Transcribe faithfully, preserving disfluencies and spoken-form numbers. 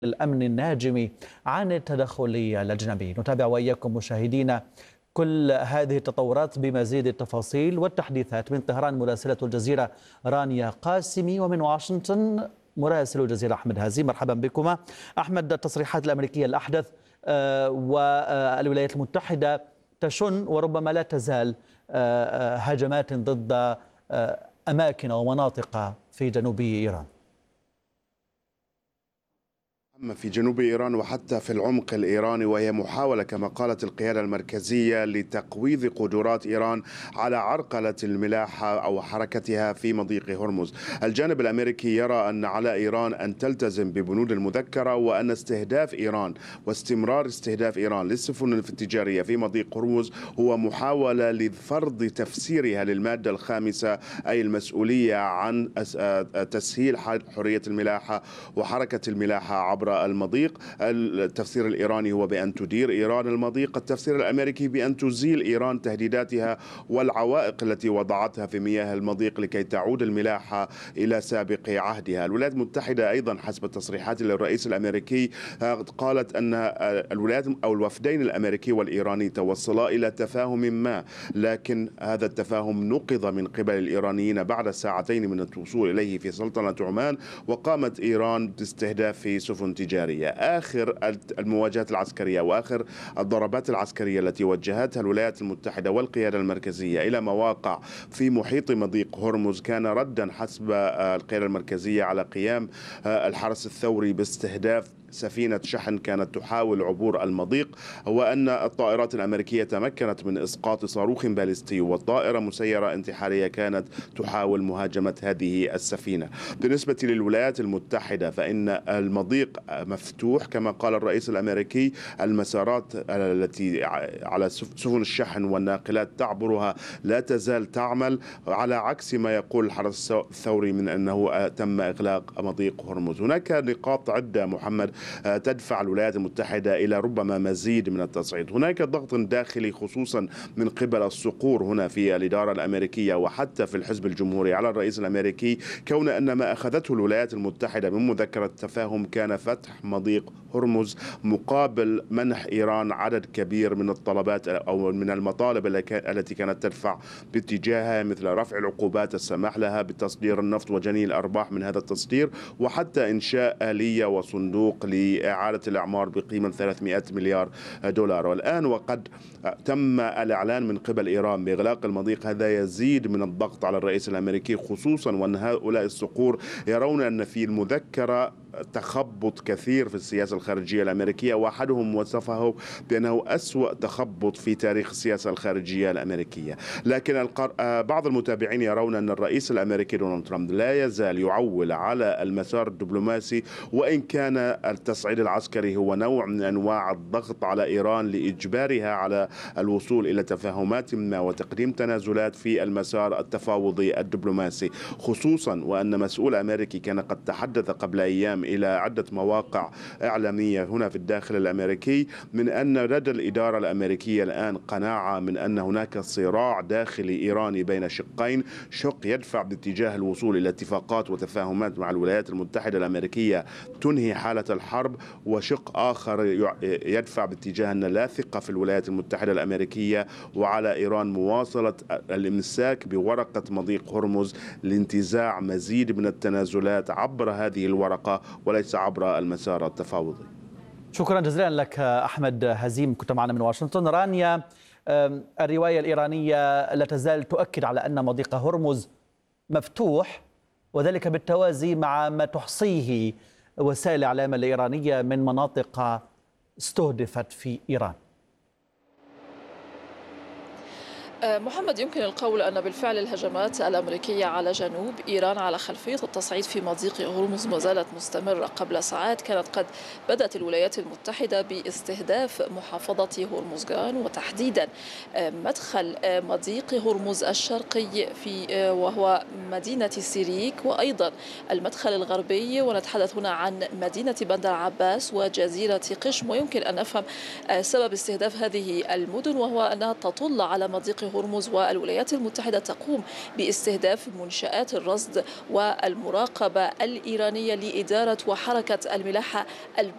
الأمن الناجم عن التدخل الأجنبي. نتابع وإياكم مشاهدينا كل هذه التطورات بمزيد التفاصيل والتحديثات من طهران مراسلة الجزيرة رانيا قاسمي، ومن واشنطن مراسل الجزيرة أحمد هازي. مرحبا بكما. أحمد، التصريحات الأمريكية الأحدث والولايات المتحدة تشن وربما لا تزال هجمات ضد أماكن ومناطق في جنوب إيران. أما في جنوب إيران وحتى في العمق الإيراني، وهي محاولة كما قالت القيادة المركزية لتقويض قدرات إيران على عرقلة الملاحة أو حركتها في مضيق هرمز. الجانب الأمريكي يرى أن على إيران أن تلتزم ببنود المذكرة، وأن استهداف إيران واستمرار استهداف إيران للسفن التجارية في مضيق هرمز هو محاولة لفرض تفسيرها للمادة الخامسة، أي المسؤولية عن تسهيل حرية الملاحة وحركة الملاحة عبر المضيق. التفسير الإيراني هو بأن تدير إيران المضيق، التفسير الأمريكي بأن تزيل إيران تهديداتها والعوائق التي وضعتها في مياه المضيق لكي تعود الملاحة إلى سابق عهدها. الولايات المتحدة أيضا حسب تصريحات للرئيس الأمريكي قالت أن الولايات أو الوفدين الأمريكي والإيراني توصلا إلى تفاهم ما، لكن هذا التفاهم نقض من قبل الإيرانيين بعد ساعتين من الوصول إليه في سلطنة عمان، وقامت إيران باستهداف سفن تجارية. آخر المواجهات العسكرية وآخر الضربات العسكرية التي وجهتها الولايات المتحدة والقيادة المركزية إلى مواقع في محيط مضيق هرمز كان ردا حسب القيادة المركزية على قيام الحرس الثوري باستهداف سفينة شحن كانت تحاول عبور المضيق، وأن الطائرات الأمريكية تمكنت من إسقاط صاروخ باليستي والطائرة مسيرة انتحارية كانت تحاول مهاجمة هذه السفينة. بالنسبة للولايات المتحدة فإن المضيق مفتوح كما قال الرئيس الأمريكي، المسارات التي على سفن الشحن والناقلات تعبرها لا تزال تعمل، على عكس ما يقول الحرس الثوري من أنه تم إغلاق مضيق هرمز. هناك نقاط عدة محمد تدفع الولايات المتحدة إلى ربما مزيد من التصعيد. هناك ضغط داخلي خصوصا من قبل الصقور هنا في الإدارة الأمريكية وحتى في الحزب الجمهوري على الرئيس الأمريكي، كون أن ما أخذته الولايات المتحدة من مذكرة تفاهم كان فتح مضيق هرمز مقابل منح إيران عدد كبير من الطلبات أو من المطالب التي كانت تدفع باتجاهها، مثل رفع العقوبات، السماح لها بتصدير النفط وجني الأرباح من هذا التصدير، وحتى إنشاء آلية وصندوق لإعادة الإعمار بقيمة ثلاثمئة مليار دولار. والآن وقد تم الإعلان من قبل إيران بإغلاق المضيق، هذا يزيد من الضغط على الرئيس الأمريكي، خصوصا وأن هؤلاء الصقور يرون أن في المذكرة تخبط كثير في السياسة الخارجية الأمريكية، وأحدهم وصفه بأنه أسوأ تخبط في تاريخ السياسة الخارجية الأمريكية. لكن بعض المتابعين يرون أن الرئيس الأمريكي دونالد ترامب لا يزال يعول على المسار الدبلوماسي، وإن كان التصعيد العسكري هو نوع من أنواع الضغط على إيران لإجبارها على الوصول إلى تفاهمات ما وتقديم تنازلات في المسار التفاوضي الدبلوماسي، خصوصا وأن مسؤول أمريكي كان قد تحدث قبل أيام إلى عدة مواقع إعلامية هنا في الداخل الأمريكي من أن لدى الإدارة الأمريكية الآن قناعة من أن هناك صراع داخلي إيراني بين شقين، شق يدفع باتجاه الوصول إلى اتفاقات وتفاهمات مع الولايات المتحدة الأمريكية تنهي حالة الحرب، وشق آخر يدفع باتجاه أن لا ثقة في الولايات المتحدة الأمريكية، وعلى إيران مواصلة الإمساك بورقة مضيق هرمز لانتزاع مزيد من التنازلات عبر هذه الورقة وليس عبر المسار التفاوضي. شكرا جزيلا لك أحمد هزيم، كنت معنا من واشنطن. رانيا، الرواية الإيرانية لا تزال تؤكد على أن مضيق هرمز مفتوح، وذلك بالتوازي مع ما تحصيه وسائل الإعلام الإيرانية من مناطق استهدفت في إيران. محمد، يمكن القول أن بالفعل الهجمات الأمريكية على جنوب إيران على خلفية التصعيد في مضيق هرمز ما زالت مستمرة. قبل ساعات كانت قد بدأت الولايات المتحدة باستهداف محافظة هرمزغان، وتحديدا مدخل مضيق هرمز الشرقي في وهو مدينة سيريك، وأيضا المدخل الغربي، ونتحدث هنا عن مدينة بندر عباس وجزيرة قشم. ويمكن أن نفهم سبب استهداف هذه المدن، وهو أنها تطل على مضيق هرمز، والولايات المتحدة تقوم باستهداف منشآت الرصد والمراقبة الإيرانية لإدارة وحركة الملاحة